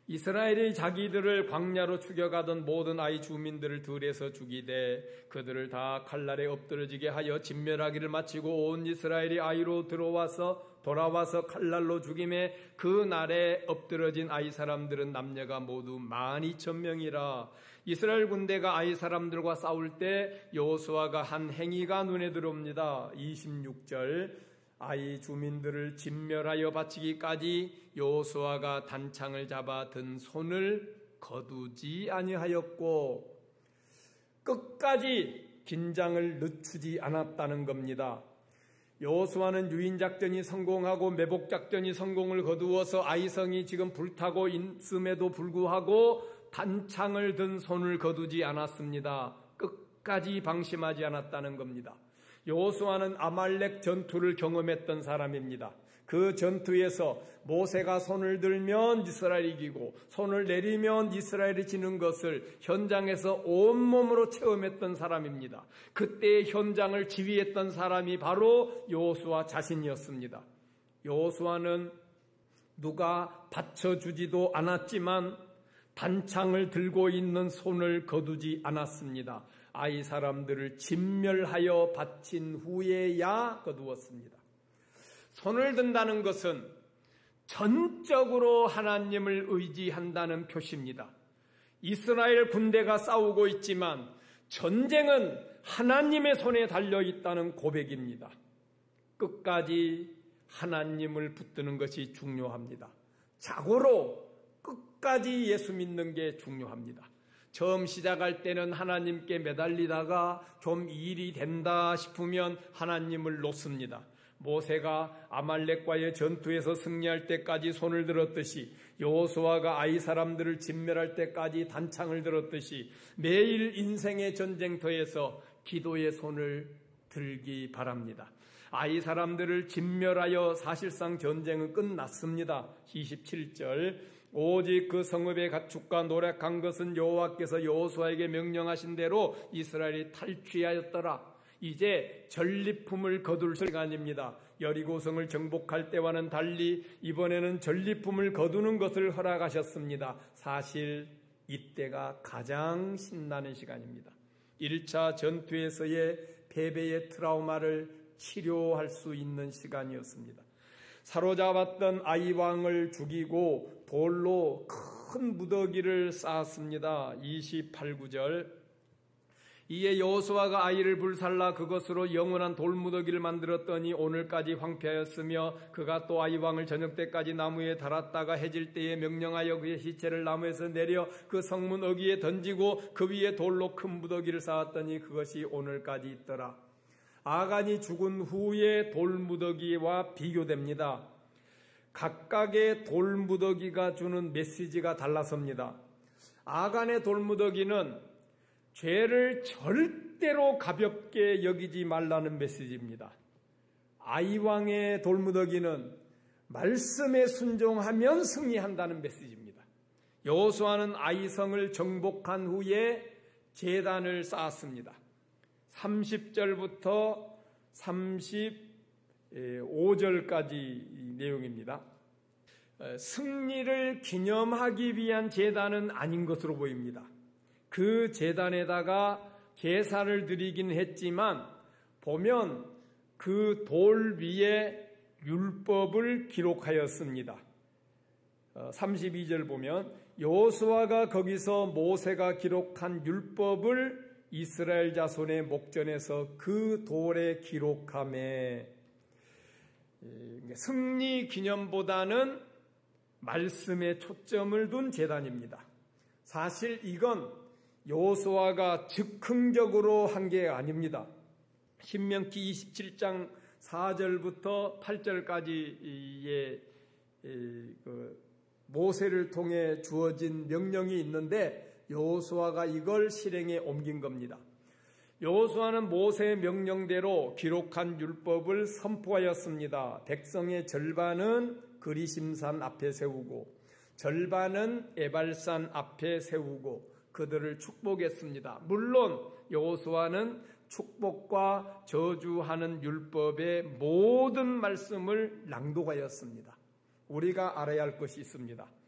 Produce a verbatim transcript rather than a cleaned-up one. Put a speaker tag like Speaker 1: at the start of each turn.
Speaker 1: 이스라엘이 자기들을 광야로 죽여가던 모든 아이 주민들을 들에서 죽이되 그들을 다 칼날에 엎드러지게 하여 진멸하기를 마치고 온 이스라엘이 아이로 들어와서 돌아와서 칼날로 죽임에 그 날에 엎드러진 아이 사람들은 남녀가 모두 만 이천 명이라. 이스라엘 군대가 아이 사람들과 싸울 때 여호수아가 한 행위가 눈에 들어옵니다. 이십육 절 아이 주민들을 진멸하여 바치기까지 여호수아가 단창을 잡아 든 손을 거두지 아니하였고 끝까지 긴장을 늦추지 않았다는 겁니다. 여호수아는 유인작전이 성공하고 매복작전이 성공을 거두어서 아이성이 지금 불타고 있음에도 불구하고 단창을 든 손을 거두지 않았습니다. 끝까지 방심하지 않았다는 겁니다. 여호수아는 아말렉 전투를 경험했던 사람입니다. 그 전투에서 모세가 손을 들면 이스라엘이 이기고 손을 내리면 이스라엘이 지는 것을 현장에서 온몸으로 체험했던 사람입니다. 그때의 현장을 지휘했던 사람이 바로 여호수아 자신이었습니다. 여호수아는 누가 받쳐주지도 않았지만 단창을 들고 있는 손을 거두지 않았습니다. 아이 사람들을 진멸하여 바친 후에야 거두었습니다. 손을 든다는 것은 전적으로 하나님을 의지한다는 표시입니다. 이스라엘 군대가 싸우고 있지만 전쟁은 하나님의 손에 달려있다는 고백입니다. 끝까지 하나님을 붙드는 것이 중요합니다. 자고로 끝까지 예수 믿는 게 중요합니다. 처음 시작할 때는 하나님께 매달리다가 좀 일이 된다 싶으면 하나님을 놓습니다. 모세가 아말렉과의 전투에서 승리할 때까지 손을 들었듯이 여호수아가 아이 사람들을 진멸할 때까지 단창을 들었듯이 매일 인생의 전쟁터에서 기도의 손을 들기 바랍니다. 아이 사람들을 진멸하여 사실상 전쟁은 끝났습니다. 이십칠 절 오직 그 성읍의 가축과 노력한 것은 여호와께서 여호수아에게 명령하신 대로 이스라엘이 탈취하였더라. 이제 전리품을 거둘 시간입니다. 여리고성을 정복할 때와는 달리 이번에는 전리품을 거두는 것을 허락하셨습니다. 사실 이때가 가장 신나는 시간입니다. 일 차 전투에서의 패배의 트라우마를 치료할 수 있는 시간이었습니다. 사로잡았던 아이왕을 죽이고 돌로 큰 무더기를 쌓았습니다. 이십팔 구절 이에 여호수아가 아이를 불살라 그것으로 영원한 돌무더기를 만들었더니 오늘까지 황폐하였으며 그가 또 아이왕을 저녁 때까지 나무에 달았다가 해질 때에 명령하여 그의 시체를 나무에서 내려 그 성문 어귀에 던지고 그 위에 돌로 큰 무더기를 쌓았더니 그것이 오늘까지 있더라. 아간이 죽은 후에 돌무더기와 비교됩니다. 각각의 돌무더기가 주는 메시지가 달라섭니다. 아간의 돌무더기는 죄를 절대로 가볍게 여기지 말라는 메시지입니다. 아이왕의 돌무더기는 말씀에 순종하면 승리한다는 메시지입니다. 여호수아는 아이성을 정복한 후에 제단을 쌓았습니다. 삼십 절부터 삼십오 절까지 내용입니다. 승리를 기념하기 위한 제단은 아닌 것으로 보입니다. 그 제단에다가 제사를 드리긴 했지만 보면 그 돌 위에 율법을 기록하였습니다. 삼십이 절 보면 여호수아가 거기서 모세가 기록한 율법을 이스라엘 자손의 목전에서 그 돌에 기록하매 승리 기념보다는 말씀에 초점을 둔 제단입니다. 사실 이건 여호수아가 즉흥적으로 한 게 아닙니다. 신명기 이십칠 장 사 절부터 팔 절까지의 모세를 통해 주어진 명령이 있는데 여호수아가 이걸 실행에 옮긴 겁니다. 여호수아는 모세의 명령대로 기록한 율법을 선포하였습니다. 백성의 절반은 그리심산 앞에 세우고 절반은 에발산 앞에 세우고 그들을 축복했습니다. 물론 여호수아는 축복과 저주하는 율법의 모든 말씀을 낭독하였습니다. 우리가 알아야 할 것이 있습니다.